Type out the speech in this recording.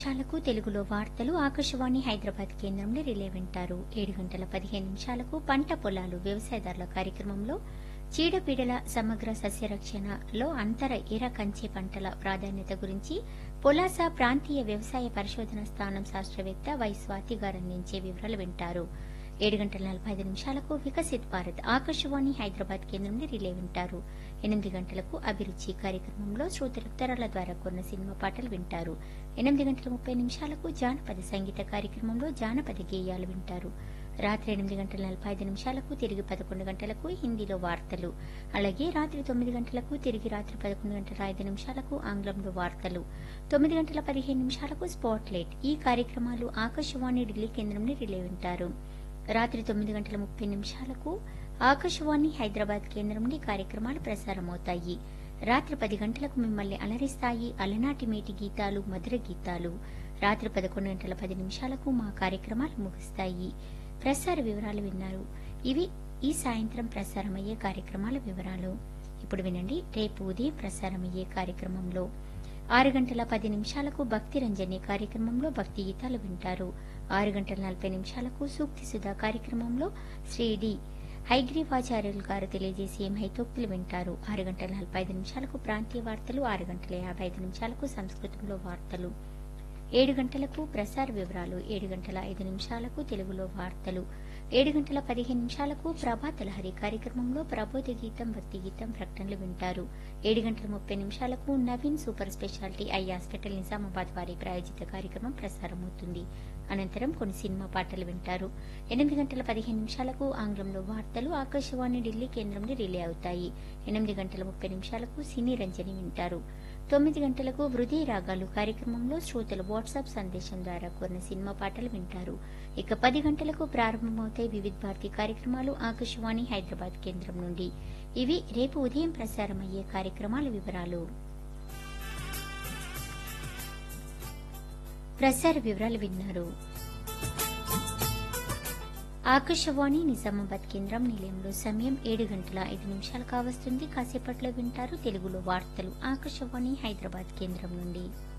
నిమిషాలకు తెలుగులో వార్తలు ఆకాశవాణి హైదరాబాద్ కేంద్రంలో రిలే వింటారు. 7 గంటల 15 నిమిషాలకు పంట పొలాలు వ్యవసాయదారుల కార్యక్రమంలో చీడపీడల సమగ్ర సస్యరక్షణలో అంతర ఎర కంచె పంటల ప్రాధాన్యత గురించి పొలాస ప్రాంతీయ వ్యవసాయ పరిశోధన స్థానం శాస్త్రవేత్త వై స్వాతి గారు అందించే వివరాలు వింటారు. 7 గంటల 45 నిమిషాలకు వికసిత్ భారత్ ఆకాశవాణి హైదరాబాద్ కేంద్రంలో రిలే వింటారు. 8 గంటలకు అభిరుచి కార్యక్రమంలో శ్రోతల ఉత్తరాల ద్వారా కొన్న సినిమా పాటలు వింటారు. 8 గంటల 30 నిమిషాలకు జానపద సంగీత కార్యక్రమంలో జానపద గేయాలు వింటారు. రాత్రి 8 గంటల 45 నిమిషాలకు తిరిగి 11 గంటలకు హిందీలో వార్తలు, అలాగే రాత్రి 9 గంటలకు తిరిగి రాత్రి 11 గంటల 5 నిమిషాలకు ఆంగ్లంలో వార్తలు, 9 గంటల 15 నిమిషాలకు స్పాట్ లైట్ ఈ కార్యక్రమాలు ఆకాశవాణి ఢిల్లీ కేంద్రంలో రిలే వింటారు. రాత్రి 9 గంటల 30 నిమిషాలకు ఆకాశవాణి హైదరాబాద్ కేంద్రం నుండి కార్యక్రమాలు ప్రసారమవుతాయి. రాత్రి 10 గంటలకు మిమ్మల్ని అలరిస్తాయి అలనాటి మేటి గీతాలు, మధుర గీతాలు. రాత్రి 11 గంటల 10 నిమిషాలకు మా కార్యక్రమాలు ముగుస్తాయి. ప్రసార వివరాలు విన్నారు. ఇవి ఈ సాయంత్రం ప్రసారమయ్యే కార్యక్రమాల వివరాలు. ఇప్పుడు వినండి రేపు ఉదయం ప్రసారమయ్యే కార్యక్రమంలో 6 గంటల 10 నిమిషాలకు భక్తి రంజని కార్యక్రమంలో భక్తి గీతాలు వింటారు. 6 గంటల 40 నిమిషాలకు సూక్తి సుధా కార్యక్రమంలో శ్రీ డి హైగ్రీవాచార్యులు గారు తెలియజేసే హైతోక్తులు వింటారు. 6 గంటల 45 నిమిషాలకు ప్రాంతీయ వార్తలు, 6 గంటల 55 నిమిషాలకు సంస్కృతంలో వార్తలు, 7 గంటలకు ప్రసార వివరాలు, 7 గంటల 5 నిమిషాలకు తెలుగులో వార్తలు, 7 గంటల 15 నిమిషాలకు ప్రభాత లహరి కార్యక్రమంలో ప్రబోధ గీతం, భక్తి గీతం, ప్రకటనలు వింటారు. 7 గంటల 30 నిమిషాలకు Naveen super speciality eye hospital Nizamabad వారి ప్రాయోజిత కార్యక్రమం ప్రసారమవుతుంది. అనంతరం కొన్ని సినిమా పాటలు వింటారు. 8 గంటల 15 నిమిషాలకు ఆంగ్లంలో వార్తలు ఆకాశవాణి ఢిల్లీ కేంద్రంలో రిలే అవుతాయి. 8 గంటల 30 నిమిషాలకు సినీ రంజని వింటారు. 9 గంటలకు హృదయ రాగాలు కార్యక్రమంలో శ్రోతలు వాట్సాప్ సందేశం ద్వారా కోరిన సినిమా పాటలు వింటారు. ఇక 10 గంటలకు ప్రారంభమవుతాయి వివిధ భారతి కార్యక్రమాలు ఆకాశవాణి హైదరాబాద్ కేంద్రం నుండి. ఇవి రేపు ఉదయం ప్రసారమయ్యే కార్యక్రమాల వివరాలు. ప్రసార వివరాలు విన్నారు. ఆకాశవాణి నిజామాబాద్ కేంద్రం నిలయంలో సమయం 7 గంటల 5 నిమిషాలు కావస్తుంది. కాసేపట్లో వింటారు తెలుగులో వార్తలు ఆకాశవాణి హైదరాబాద్ కేంద్రం నుండి.